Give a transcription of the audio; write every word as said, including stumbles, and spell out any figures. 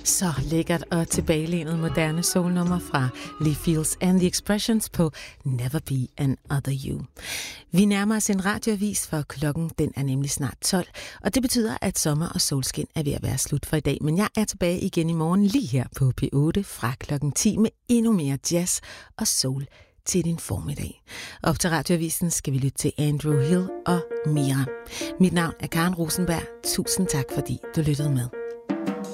Så lækkert og tilbagelænet moderne soulnummer fra Lee Fields and the Expressions på Never Be Another You. Vi nærmer os en radioavis, for klokken den er nemlig snart tolv, og det betyder, at sommer og solskin er ved at være slut for i dag. Men jeg er tilbage igen i morgen lige her på P otte fra klokken ti med endnu mere jazz og soul til din formiddag. Op til radioavisen skal vi lytte til Andrew Hill og Mira. Mit navn er Karen Rosenberg. Tusind tak, fordi du lyttede med.